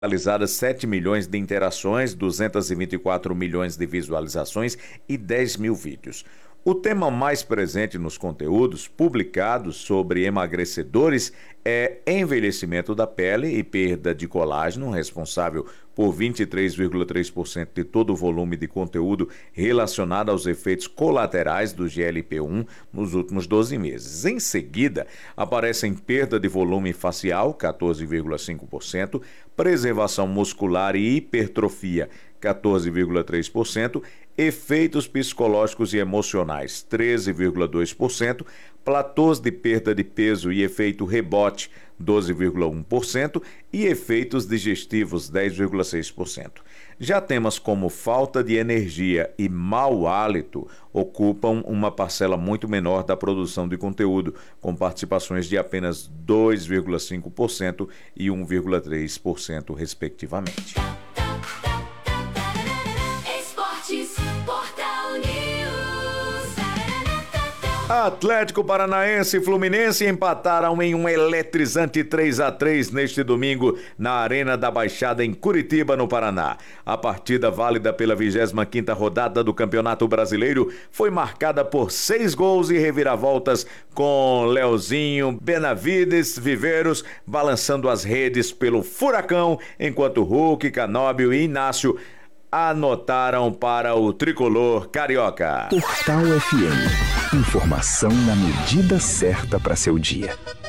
realizadas 7 milhões de interações, 224 milhões de visualizações e 10 mil vídeos. O tema mais presente nos conteúdos publicados sobre emagrecedores é envelhecimento da pele e perda de colágeno, responsável por 23,3% de todo o volume de conteúdo relacionado aos efeitos colaterais do GLP-1 nos últimos 12 meses. Em seguida, aparecem perda de volume facial, 14,5%, preservação muscular e hipertrofia, 14,3%, efeitos psicológicos e emocionais, 13,2%, platôs de perda de peso e efeito rebote, 12,1%, e efeitos digestivos, 10,6%. Já temas como falta de energia e mau hálito ocupam uma parcela muito menor da produção de conteúdo, com participações de apenas 2,5% e 1,3%, respectivamente. Atlético Paranaense e Fluminense empataram em um eletrizante 3-3 neste domingo na Arena da Baixada em Curitiba, no Paraná. A partida, válida pela 25ª rodada do Campeonato Brasileiro, foi marcada por 6 gols e reviravoltas, com Leozinho, Benavides, Viveiros balançando as redes pelo Furacão, enquanto Hulk, Canóbio e Inácio anotaram para o tricolor carioca. Portal FM. Informação na medida certa para seu dia.